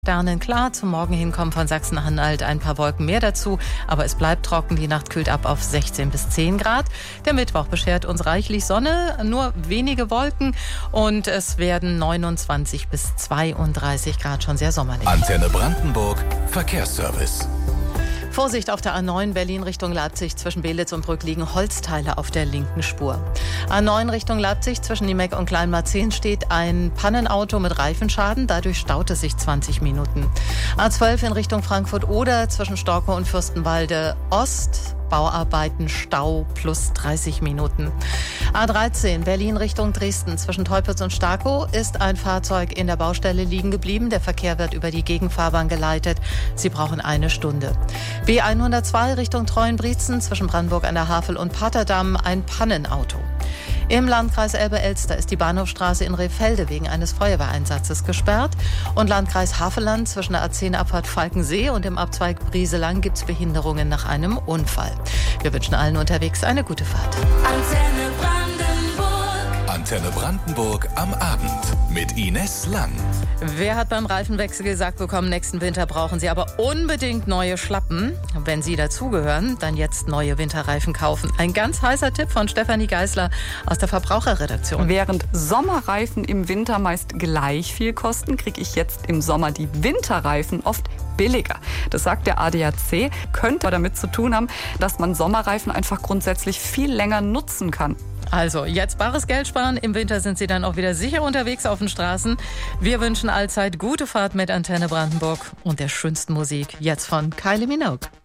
sternenklar. Zum Morgen hin kommen von Sachsen-Anhalt ein paar Wolken mehr dazu. Aber es bleibt trocken. Die Nacht kühlt ab auf 16 bis 10 Grad. Der Mittwoch beschert uns reichlich Sonne, nur wenige Wolken. Und es werden 29 bis 32 Grad, schon sehr sommerlich. Antenne Brandenburg, Verkehrsservice. Vorsicht auf der A9 Berlin Richtung Leipzig. Zwischen Belitz und Brück liegen Holzteile auf der linken Spur. A9 Richtung Leipzig zwischen Niemeck und Kleinmarzehn steht ein Pannenauto mit Reifenschaden. Dadurch staut es sich 20 Minuten. A12 in Richtung Frankfurt-Oder zwischen Storkow und Fürstenwalde Ost. Bauarbeiten, Stau plus 30 Minuten. A13 Berlin Richtung Dresden zwischen Teupitz und Starkow ist ein Fahrzeug in der Baustelle liegen geblieben. Der Verkehr wird über die Gegenfahrbahn geleitet. Sie brauchen eine Stunde. B102 Richtung Treuenbrietzen zwischen Brandenburg an der Havel und Paterdamm ein Pannenauto. Im Landkreis Elbe-Elster ist die Bahnhofstraße in Rehfelde wegen eines Feuerwehreinsatzes gesperrt. Und Landkreis Havelland zwischen der A10-Abfahrt Falkensee und dem Abzweig Brieselang gibt es Behinderungen nach einem Unfall. Wir wünschen allen unterwegs eine gute Fahrt. Antenne Brandenburg. Antenne Brandenburg am Abend mit Ines Lang. Wer hat beim Reifenwechsel gesagt bekommen, nächsten Winter brauchen Sie aber unbedingt neue Schlappen? Wenn Sie dazugehören, dann jetzt neue Winterreifen kaufen. Ein ganz heißer Tipp von Stefanie Geisler aus der Verbraucherredaktion. Während Sommerreifen im Winter meist gleich viel kosten, kriege ich jetzt im Sommer die Winterreifen oft billiger. Das sagt der ADAC, könnte aber damit zu tun haben, dass man Sommerreifen einfach grundsätzlich viel länger nutzen kann. Also, jetzt bares Geld sparen. Im Winter sind Sie dann auch wieder sicher unterwegs auf den Straßen. Wir wünschen allzeit gute Fahrt mit Antenne Brandenburg und der schönsten Musik. Jetzt von Kylie Minogue.